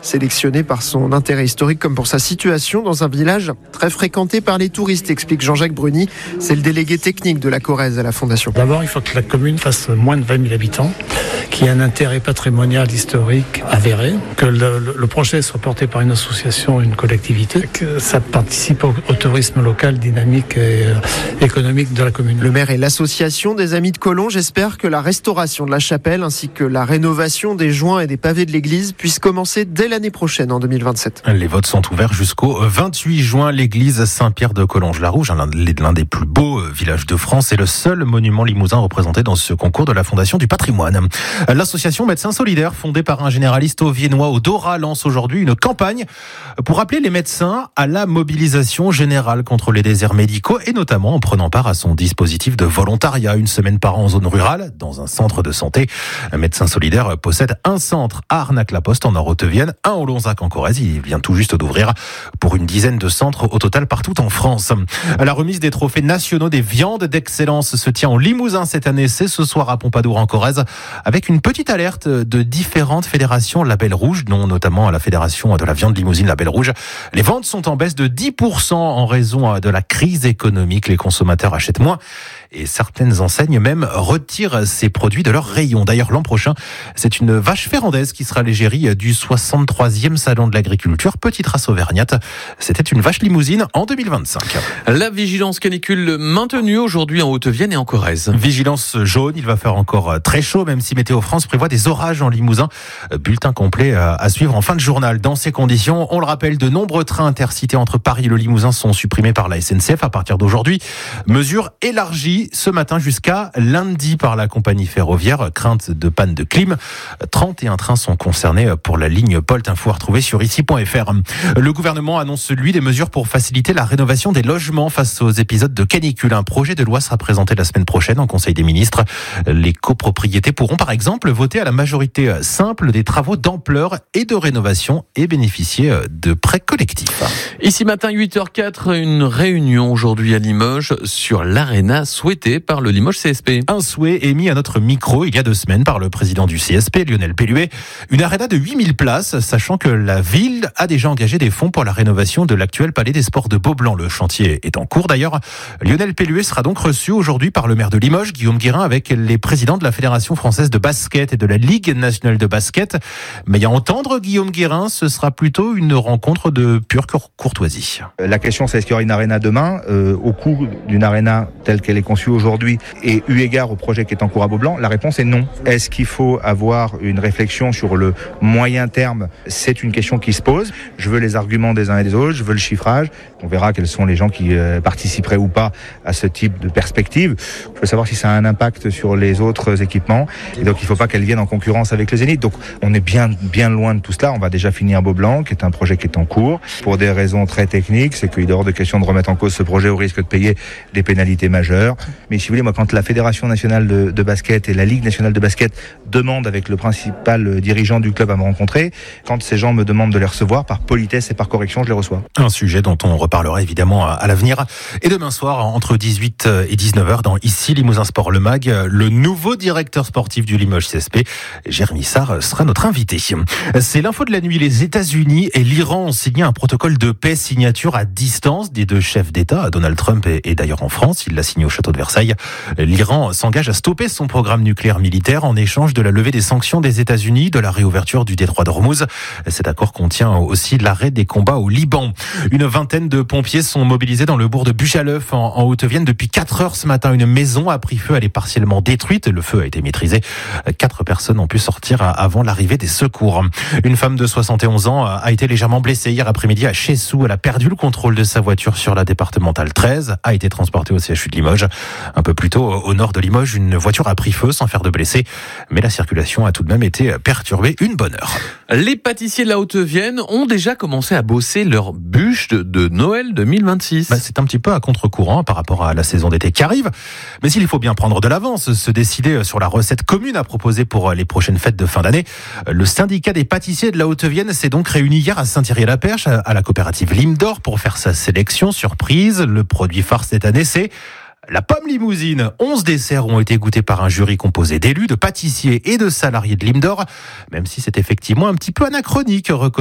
sélectionné par son intérêt historique comme pour sa situation dans un village très fréquenté par les touristes, explique Jean-Jacques Bruni. C'est le délégué technique de la Corrèze à la Fondation. D'abord, il faut que la commune fasse moins de 20 000 habitants, qu'il y ait un intérêt patrimonial historique avéré, que le projet soit porté par une association, une collectivité, que ça participe au tourisme local dynamique et économique de la commune. Le maire et l'association des Amis de Collonges espèrent que la restauration de la chapelle ainsi que la rénovation des joints et des pavés de l'église puissent commencer dès l'année prochaine, en 2027. Les votes sont ouverts jusqu'au 28 juin. L'église Saint-Pierre de Collonges-la-Rouge, l'un des plus beaux villages de France, est le seul monument limousin représenté dans ce concours de la Fondation du patrimoine. L'association Médecins Solidaires, fondée par un généraliste viennois au Dora, lance aujourd'hui une campagne pour appeler les médecins à la mobilisation générale contre les déserts médicaux et notamment en prenant part à son dispositif de volontariat, une semaine par an en zone rurale, dans un centre de santé. Médecins Solidaires possède un centre à Arnac-la-Poste en Haute-Vienne, un au Lonzac en Corrèze. Il vient tout juste d'ouvrir pour une dizaine de centres au total partout en France. La remise des trophées nationaux des viandes d'excellence se tient en Limousin cette année. C'est ce soir à Pompadour en Corrèze, avec une petite alerte de différentes fédérations Label Rouge, dont notamment à la fédération de la viande limousine Label Rouge. Les ventes sont en baisse de 10% en raison de la crise économique. Les consommateurs achètent moins et certaines enseignes même retirent ces produits de leurs rayons. D'ailleurs, l'an prochain, c'est une vache ferrandaise qui sera l'égérie du 63e salon de l'agriculture. Petite race auvergnate, c'était une vache limousine en 2025. La vigilance canicule maintenue aujourd'hui en Haute-Vienne et en Corrèze. Vigilance jaune, il va faire encore très chaud, même si Météo France prévoit des orages en Limousin. Bulletin complet à suivre en fin de journal. Dans ces conditions, on le rappelle, de nombreux trains intercités entre Paris et le Limousin sont supprimés par la SNCF à partir d'aujourd'hui. Mesure élargie ce matin jusqu'à lundi par la compagnie ferroviaire. Crainte de panne de clim. 31 trains sont concernés pour la ligne Polt. Info à retrouver sur ici.fr. Le gouvernement annonce des mesures pour faciliter la rénovation des logements face aux épisodes de canicule. Un projet de loi sera présenté la semaine prochaine en Conseil des ministres. Les copropriétés pourront par exemple voter à la majorité simple des travaux d'ampleur et de rénovation et bénéficier de prêts collectifs. Ici matin 8h04, une réunion aujourd'hui à Limoges sur l'Arena souhaitée par le Limoges CSP. Un souhait émis à notre micro il y a 2 semaines par le président du CSP, Lionel Pelluet. Une arena de 8000 places, sachant que la ville a déjà engagé des fonds pour la rénovation de l'actuel palais des sports de Beaublanc. Le chantier est en cours d'ailleurs. Lionel Pelluet sera donc reçu aujourd'hui par le maire de Limoges, Guillaume Guérin, avec les présidents de la Fédération française de basket et de la Ligue nationale de basket. Mais à entendre Guillaume Guérin, ce sera plutôt une rencontre de pure courtoisie. La question, c'est est-ce qu'il y aura une arena demain au coût d'une arena telle qu'elle est conçue aujourd'hui et eu égard au projet qui est en cours à Beaublanc? La réponse est non. Est-ce qu'il faut avoir une réflexion sur le moyen terme? C'est une question qui se pose. Je veux les arguments des uns et des autres, je veux le chiffrage. On verra quels sont les gens qui participeraient ou pas à ce type de perspective. Je veux savoir si ça a un impact sur les autres équipements. Et donc, il ne faut pas qu'elles viennent en concurrence avec le Zénith. Donc, on est bien loin de tout cela. On va déjà finir Beaublanc, qui est un projet qui est en cours. Pour des raisons très techniques, c'est qu'il est hors de question de remettre en cause ce projet au risque de payer des pénalités majeures. Mais si vous voulez, moi, quand la Fédération nationale de basket et la Ligue nationale de basket demandent avec le principal dirigeant du club à me rencontrer, quand ces gens me demandent de les recevoir, par politesse et par correction, je les reçois. Un sujet dont on reparlera évidemment à l'avenir. Et demain soir, entre 18 et 19h, dans Ici Limousin Sport Le Mag, le nouveau directeur sportif du Limoges CSP, Jérémy Sarr, sera notre invité. C'est l'info de la nuit. Les États-Unis et l'Iran ont signé un protocole de paix, signature à distance des 2 chefs d'État. Donald Trump est d'ailleurs en France. Il l'a signé au château de Versailles. L'Iran s'engage à stopper son programme nucléaire militaire en échange de la levée des sanctions des États-Unis, de la réouverture du détroit d'Ormuz. Cet accord contient aussi l'arrêt des combats au Liban. Une vingtaine de pompiers sont mobilisés dans le bourg de Buchaleuf en Haute-Vienne depuis 4 heures ce matin. Une maison a pris feu, elle est partiellement détruite. Le feu a été maîtrisé. 4 personnes ont pu sortir avant l'arrivée des secours. Une femme de 71 ans a été légèrement blessée hier après-midi à Chessou. Elle a perdu le contrôle de sa voiture sur la départementale 13, a été transportée au CHU de Limoges. Un peu plus tôt, au nord de Limoges, une voiture a pris feu sans faire de blessés, mais la circulation a tout de même été perturbée une bonne heure. Les pâtissiers de la Haute-Vienne ont déjà commencé à bosser leur bûche de Noël 2026. C'est un petit peu à contre-courant par rapport à la saison d'été qui arrive, mais s'il faut bien prendre de l'avance, se décider sur la recette commune à proposer pour les prochaines fêtes de fin d'année. Le syndicat des pâtissiers de la Haute-Vienne s'est donc réuni hier à Saint-Thierry-la-Perche, à la coopérative Lime d'Or, pour faire sa sélection surprise. Le produit phare cette année, c'est la pomme limousine. 11 desserts ont été goûtés par un jury composé d'élus, de pâtissiers et de salariés de Lime d'Or, même si c'est effectivement un petit peu anachronique,